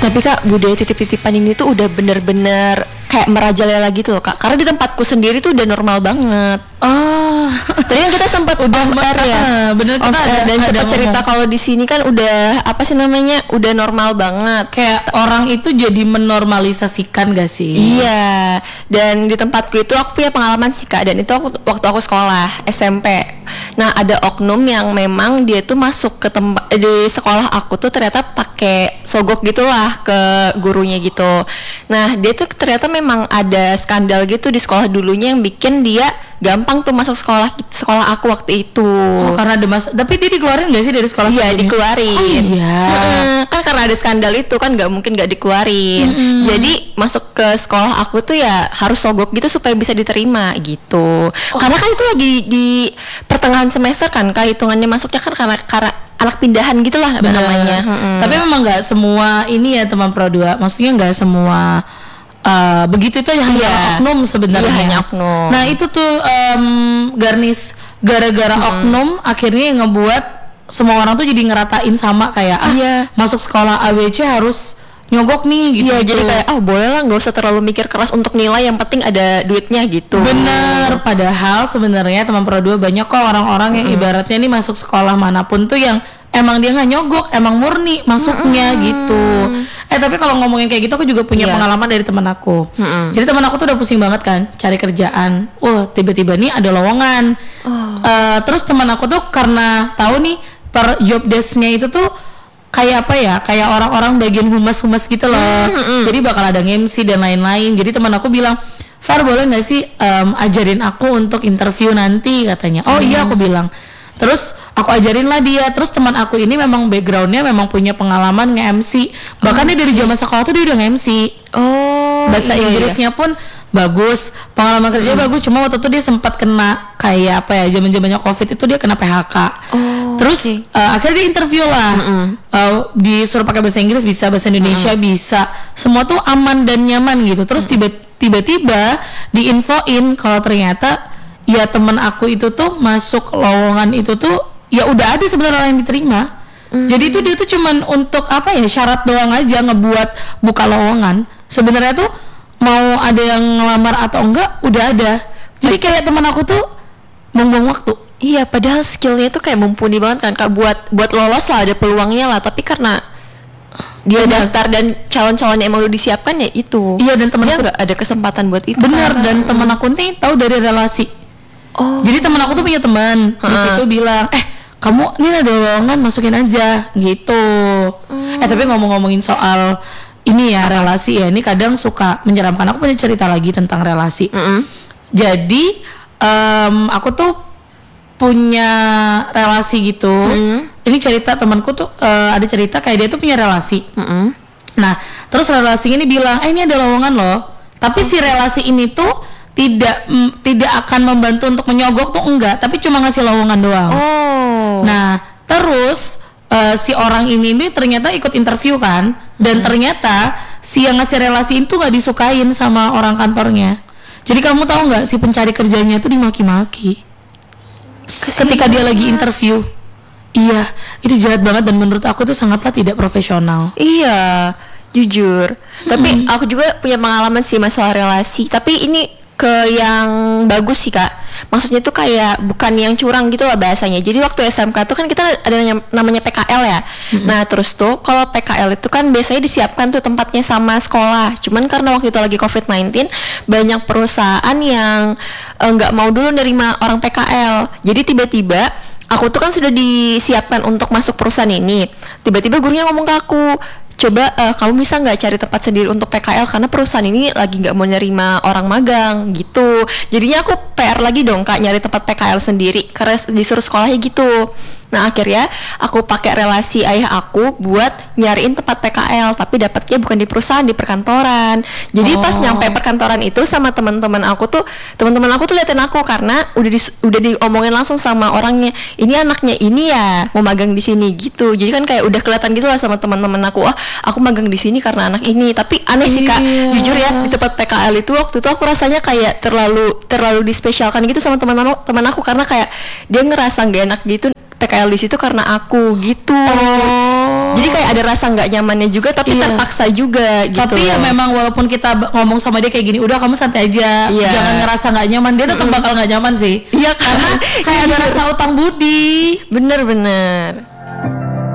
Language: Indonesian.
Tapi Kak, budaya titip-titipan ini tuh udah bener-bener kayak merajalela gitu loh Kak. Karena di tempatku sendiri tuh udah normal banget. Oh, tadi kan kita sempat udah ya. Bener, kita dan sempat cerita kalau di sini kan udah apa sih namanya, udah normal banget. Kayak orang itu jadi menormalisasikan gak sih? Iya. Dan di tempatku itu aku punya pengalaman sih Kak. Dan itu waktu aku sekolah SMP. Nah ada oknum yang memang dia tuh masuk ke tempat di sekolah aku tuh ternyata pakai sogok gitulah ke gurunya gitu. Nah dia tuh ternyata memang ada skandal gitu di sekolah dulunya yang bikin dia gampang tuh masuk sekolah aku waktu itu. Oh, karena ada tapi dia dikeluarin gak sih dari sekolah? Iya dikeluarin. Oh iya. Kan karena ada skandal itu kan nggak mungkin nggak dikeluarin. Jadi masuk ke sekolah aku tuh ya harus sogok gitu supaya bisa diterima gitu. Karena kan itu lagi di pertengahan semester kan Kak, hitungannya masuknya kan karena anak pindahan gitulah namanya. Tapi memang nggak semua ini ya teman Pro 2. Maksudnya nggak semua begitu itu hanya oknum sebenarnya. Iya, hanya oknum. Nah itu tuh garnis gara-gara oknum akhirnya yang ngebuat semua orang tuh jadi ngeratain sama kayak masuk sekolah ABC harus nyogok nih gitu. Iya, jadi kayak boleh lah, nggak usah terlalu mikir keras untuk nilai, yang penting ada duitnya gitu. Bener, padahal sebenarnya teman Pro 2 banyak kok orang-orang yang ibaratnya nih masuk sekolah manapun tuh yang emang dia nggak nyogok, emang murni masuknya gitu. Tapi kalau ngomongin kayak gitu aku juga punya pengalaman dari teman aku. Jadi teman aku tuh udah pusing banget kan cari kerjaan. Tiba-tiba nih ada lowongan. Terus teman aku tuh karena tahu nih per job desk-nya itu tuh kayak apa ya, kayak orang-orang bagian humas-humas gitu loh. Jadi bakal ada MC dan lain-lain. Jadi teman aku bilang, Far boleh nggak sih ajarin aku untuk interview nanti katanya. Oh iya aku bilang. Terus aku ajarin lah dia. Terus teman aku ini memang backgroundnya memang punya pengalaman nge-MC. Bahkan dia dari zaman sekolah tuh dia udah nge-MC. Bahasa Inggrisnya pun bagus, pengalaman kerja bagus. Cuma waktu itu dia sempat kena kayak apa ya, zaman-zamannya COVID itu dia kena PHK. Terus akhirnya dia interview lah. Disuruh pakai bahasa Inggris bisa, bahasa Indonesia bisa. Semua tuh aman dan nyaman gitu. Terus tiba-tiba diinfoin kalau ternyata ya temen aku itu tuh masuk lowongan itu tuh ya udah ada sebenarnya orang yang diterima. Jadi itu dia tuh cuman untuk apa ya, syarat doang aja ngebuat buka lowongan. Sebenarnya tuh mau ada yang ngelamar atau enggak udah ada. Jadi kayak teman aku tuh buang-buang waktu. Iya, padahal skillnya tuh kayak mumpuni banget kan Kak, buat lolos lah, ada peluangnya lah. Tapi karena dia daftar dan calon-calonnya emang udah disiapkan ya itu. Iya, dan temen dia nggak ada kesempatan buat itu. Bener, dan teman aku nih tahu dari relasi. Jadi teman aku tuh punya teman di situ bilang, kamu ini ada lowongan masukin aja gitu. Tapi ngomongin soal ini ya relasi ya, ini kadang suka menyeramkan. Aku punya cerita lagi tentang relasi. Jadi aku tuh punya relasi gitu. Ini cerita temanku tuh ada cerita kayak dia tuh punya relasi. Nah terus relasi ini bilang, ini ada lowongan loh. Tapi si relasi ini tuh tidak akan membantu untuk menyogok tuh enggak, tapi cuma ngasih lowongan doang. Nah terus si orang ini ternyata ikut interview kan, dan ternyata si yang ngasih relasi itu nggak disukain sama orang kantornya. Jadi kamu tahu nggak, si pencari kerjanya itu dimaki-maki ketika dia lagi interview. Iya, itu jahat banget dan menurut aku tuh sangatlah tidak profesional. Iya, jujur. Tapi aku juga punya pengalaman sih masalah relasi. Tapi ini ke yang bagus sih Kak. Maksudnya tuh kayak bukan yang curang gitu lah bahasanya. Jadi waktu SMK tuh kan kita ada namanya PKL ya. Nah terus tuh kalau PKL itu kan biasanya disiapkan tuh tempatnya sama sekolah. Cuman karena waktu itu lagi COVID-19, banyak perusahaan yang nggak mau dulu nerima orang PKL. Jadi tiba-tiba aku tuh kan sudah disiapkan untuk masuk perusahaan ini. Tiba-tiba gurunya ngomong ke aku, coba kamu bisa nggak cari tempat sendiri untuk PKL karena perusahaan ini lagi nggak mau nerima orang magang gitu. Jadinya aku PR lagi dong Kak, nyari tempat PKL sendiri karena disuruh sekolahnya gitu. Nah akhirnya aku pakai relasi ayah aku buat nyariin tempat PKL, tapi dapatnya bukan di perusahaan, di perkantoran. Jadi pas nyampe perkantoran itu sama teman-teman aku tuh liatin aku karena udah diomongin langsung sama orangnya, ini anaknya ini ya mau magang di sini gitu. Jadi kan kayak udah kelihatan gitu lah sama teman-teman aku, aku magang di sini karena anak ini. Tapi aneh sih Kak, jujur ya, di tempat PKL itu waktu itu aku rasanya kayak terlalu dispesialkan gitu sama teman aku karena kayak dia ngerasa nggak enak gitu PKL di situ karena aku gitu. Jadi kayak ada rasa nggak nyamannya juga, tapi Iya. terpaksa juga gitu. Tapi ya memang walaupun kita ngomong sama dia kayak gini, udah kamu santai aja, Iya. jangan ngerasa nggak nyaman, dia tetap bakal nggak nyaman sih. Iya kan? Karena kayak ada rasa utang budi. Bener-bener.